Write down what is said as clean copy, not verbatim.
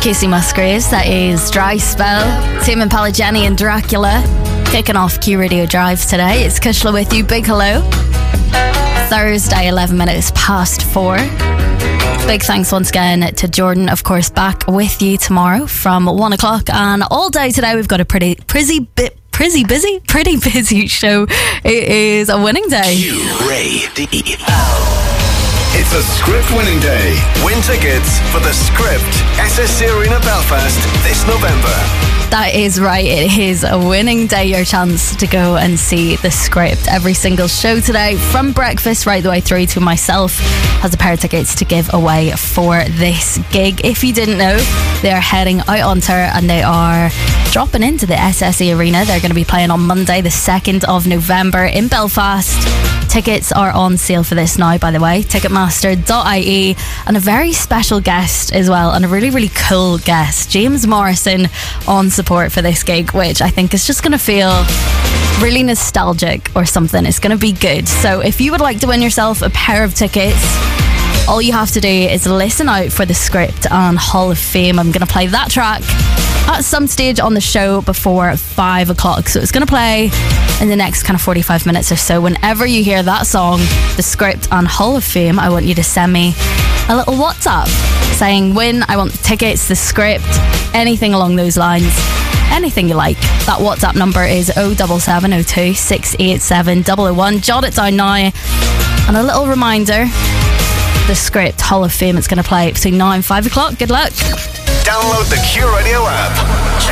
Casey Musgraves, that is Dry Spell. Tim and Jenny and Dracula kicking off Q Radio Drive today. It's Kushla with you. Big hello. Thursday, 11 minutes past 4. Big thanks once again to Jordan, of course, back with you tomorrow from 1 o'clock. And all day today we've got a pretty busy show. It is a winning day. Q-Radio. It's a Script winning day. Win tickets for the Script SSC Arena Belfast this November. That is right, it is a winning day. Your chance to go and see the Script. Every single show today, from breakfast right the way through to myself, has a pair of tickets to give away for this gig. If you didn't know, they are heading out on tour and they are dropping into the SSE Arena. They're going to be playing on Monday the 2nd of November in Belfast. Tickets are on sale for this now, by the way, ticketmaster.ie, and a very special guest as well, and a really, really cool guest, James Morrison, on support for this gig, which I think is just going to feel really nostalgic or something. It's going to be good. So if you would like to win yourself a pair of tickets, all you have to do is listen out for the Script and Hall of Fame. I'm going to play that track at some stage on the show before 5 o'clock. So it's going to play in the next kind of 45 minutes or so. Whenever you hear that song, the Script and Hall of Fame, I want you to send me a little WhatsApp saying win, I want the tickets, the Script, anything along those lines. Anything you like. That WhatsApp number is 07702 687 001. Jot it down now. And a little reminder, the Script Hall of Fame, it's going to play between now and 5 o'clock. Good luck. Download the Q Radio app.